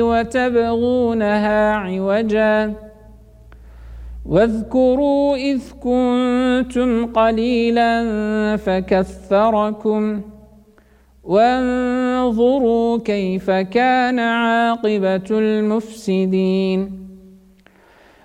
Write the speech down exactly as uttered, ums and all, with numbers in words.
وتبغونها عوجا واذكروا إذ كنتم قليلا فكثركم وانظروا كيف كان عاقبة المفسدين